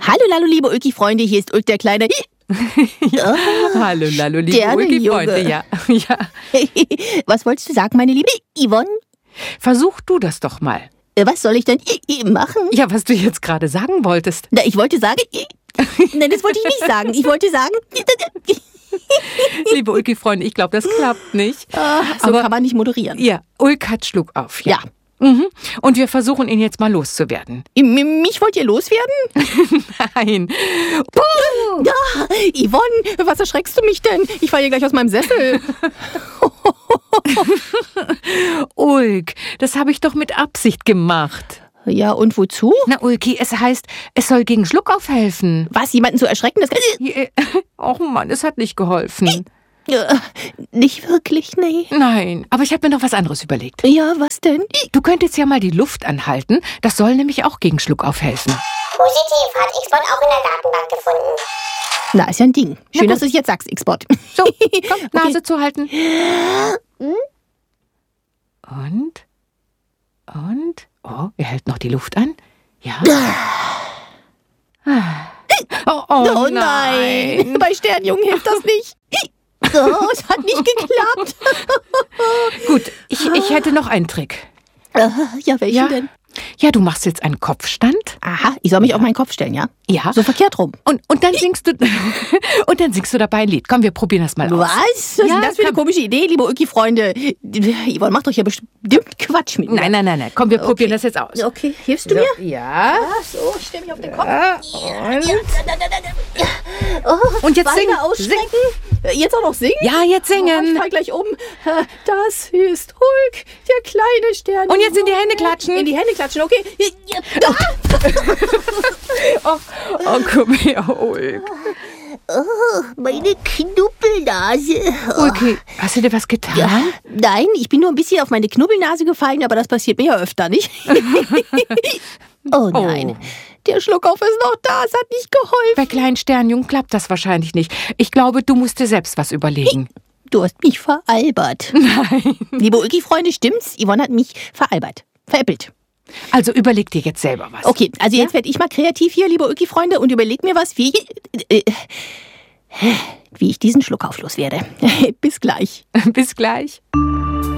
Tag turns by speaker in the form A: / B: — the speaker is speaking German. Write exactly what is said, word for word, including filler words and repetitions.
A: Hallo, Lalo, liebe Ulki-Freunde, hier ist Ulk, der kleine...
B: Ja. Oh, hallo, Lalo, liebe Ulki-Freunde. Ja. Ja.
A: Was wolltest du sagen, meine liebe Yvonne?
B: Versuch du das doch mal.
A: Was soll ich denn machen?
B: Ja, was du jetzt gerade sagen wolltest.
A: Na, ich wollte sagen... Nein, das wollte ich nicht sagen. Ich wollte sagen...
B: Liebe Ulki-Freunde, ich glaube, das klappt nicht.
A: Oh, so Aber, kann man nicht moderieren.
B: Ja, Ulk hat Schluck auf. Ja.
A: ja.
B: Mhm. Und wir versuchen, ihn jetzt mal loszuwerden.
A: M- mich wollt ihr loswerden?
B: Nein.
A: Puh. Ja, Yvonne, was erschreckst du mich denn? Ich falle hier gleich aus meinem Sessel.
B: Ulk, das habe ich doch mit Absicht gemacht.
A: Ja, und wozu?
B: Na, Ulki, es heißt, es soll gegen Schluckauf helfen.
A: Was, jemanden zu erschrecken? Das
B: Och Mann, es hat nicht geholfen.
A: Ja, nicht wirklich, nee.
B: Nein, aber ich habe mir noch was anderes überlegt.
A: Ja, was denn?
B: Du könntest ja mal die Luft anhalten. Das soll nämlich auch gegen Schluckauf helfen.
C: Positiv, hat X-Bot auch in der Datenbank gefunden.
A: Na, ist ja ein Ding. Schön, dass du es jetzt sagst, X-Bot.
B: So, komm, Nase
A: okay.
B: zuhalten. Und? Und? Oh, er hält noch die Luft an. Ja. Oh, oh,
A: oh
B: nein.
A: nein. Bei Sternjungen hilft das nicht. Oh, es hat nicht geklappt.
B: Gut, ich, ich hätte noch einen Trick.
A: Ja, welchen
B: ja?
A: denn?
B: Ja, du machst jetzt einen Kopfstand.
A: Aha, ich soll mich auf meinen Kopf stellen, ja?
B: Ja.
A: So verkehrt rum.
B: Und, und dann singst du und dann singst du dabei ein Lied. Komm, wir probieren das mal aus.
A: Was? Was
B: ja,
A: ist denn das für eine komische Idee, liebe Ulki-Freunde? Yvonne macht doch hier bestimmt Quatsch mit mir.
B: Nein, nein, nein, nein. Komm, wir
A: okay.
B: probieren das jetzt aus.
A: Okay, hilfst du
B: so,
A: mir?
B: Ja.
A: Ach so, ich stell mich auf den Kopf.
B: Ja, und,
A: oh,
B: und jetzt singen.
A: ausstrecken. Sing. Jetzt auch noch singen?
B: Ja, jetzt singen.
A: Oh, ich fall gleich um. Das ist Hulk, der kleine Stern.
B: Und jetzt in die Hände klatschen.
A: In die Hände klatschen, okay.
B: oh, oh, komm her, Ulk.
A: Oh, meine Knubbelnase. Oh.
B: Okay, hast du dir was getan?
A: Ja, nein, ich bin nur ein bisschen auf meine Knubbelnase gefallen, aber das passiert mir ja öfter, nicht? Oh nein, oh. Der Schluckauf ist noch da, es hat nicht geholfen.
B: Bei kleinen Sternjungen klappt das wahrscheinlich nicht. Ich glaube, du musst dir selbst was überlegen.
A: Du hast mich veralbert.
B: Nein.
A: Liebe Ulki-Freunde, stimmt's? Yvonne hat mich veralbert, veräppelt.
B: Also überleg dir jetzt selber was.
A: Okay, also jetzt ja? werde ich mal kreativ hier, liebe Ulki-Freunde, und überleg mir was, wie, äh, wie ich diesen Schluckauf loswerde. Bis gleich.
B: Bis gleich.